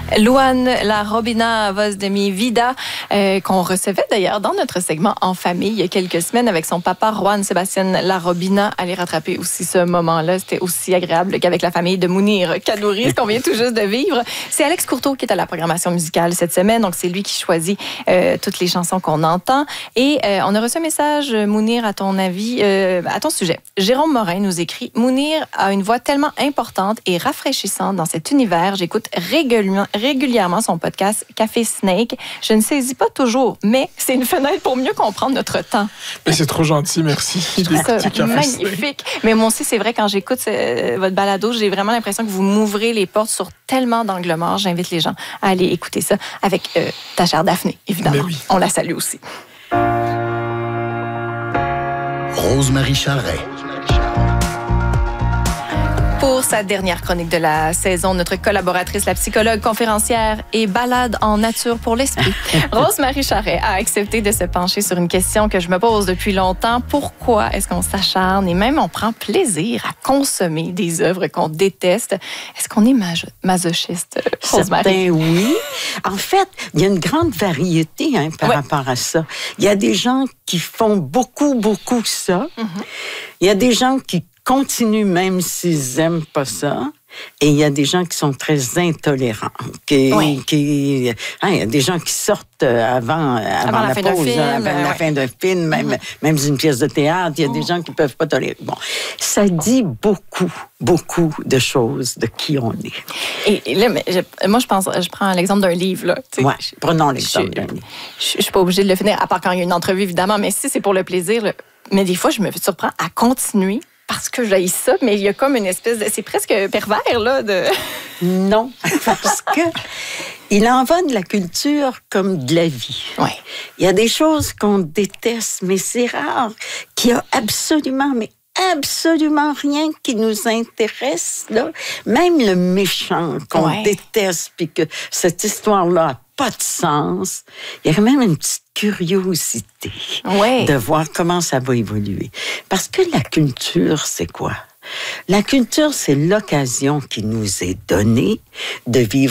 Luan La Robina Voz de mi Vida, qu'on recevait d'ailleurs dans notre segment En famille il y a quelques semaines avec son papa Juan Sébastien La Robina. Allez rattraper aussi ce moment-là. C'était aussi agréable qu'avec la famille de Mounir Kadouri, ce qu'on vient tout juste de vivre. C'est Alex Courteau qui est à la programmation musicale cette semaine. Donc, c'est lui qui choisit toutes les chansons qu'on entend. Et on a reçu un message, Mounir, à ton avis, à ton sujet. Jérôme Morin nous écrit « Mounir a une voix tellement importante et rafraîchissante dans cet univers. J'écoute régulièrement son podcast Café Snake. Je ne saisis pas toujours, mais c'est une fenêtre pour mieux comprendre notre temps. » Mais c'est trop gentil, merci. Je trouve ça magnifique. Mais moi aussi, c'est vrai, quand j'écoute votre balado, j'ai vraiment l'impression que vous m'ouvrez les portes sur tellement d'angles morts. J'invite les gens à aller écouter ça avec ta chère Daphné, évidemment. Oui. On la salue aussi. Rose-Marie Charret. Pour sa dernière chronique de la saison, notre collaboratrice, la psychologue, conférencière et balade en nature pour l'esprit, Rose-Marie Charret, a accepté de se pencher sur une question que je me pose depuis longtemps. Pourquoi est-ce qu'on s'acharne et même on prend plaisir à consommer des œuvres qu'on déteste? Est-ce qu'on est masochiste, Rose-Marie? Certains, oui. En fait, il y a une grande variété par rapport à ça. Il y a des gens qui font beaucoup ça. Mm-hmm. Il y a des gens qui continuent même s'ils n'aiment pas ça. Et il y a des gens qui sont très intolérants. Il y a des gens qui sortent avant la fin pause, avant la fin d'un film, même d'une pièce de théâtre. Il y a des gens qui ne peuvent pas tolérer. Bon, ça dit beaucoup de choses de qui on est. Et là, moi, je prends l'exemple d'un livre. Là, prenons l'exemple d'un livre. Je ne suis pas obligée de le finir, à part quand il y a une entrevue, évidemment. Mais si c'est pour le plaisir, là, mais des fois, je me surprends à continuer parce que j'haïs ça, mais il y a comme une espèce de... C'est presque pervers, là, de... Non, parce que il en va de la culture comme de la vie. Oui. Il y a des choses qu'on déteste, mais c'est rare qu'il y a absolument rien qui nous intéresse, là. Même le méchant qu'on déteste, puis que cette histoire-là n'a pas de sens, il y a quand même une petite curiosité de voir comment ça va évoluer. Parce que la culture, c'est quoi? La culture, c'est l'occasion qui nous est donnée de vivre